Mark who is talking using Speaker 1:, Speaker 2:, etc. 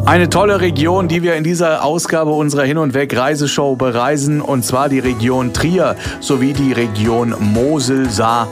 Speaker 1: Eine tolle Region, die wir in dieser Ausgabe unserer Hin- und Weg-Reiseshow bereisen, und zwar die Region Trier sowie die Region Mosel, Saar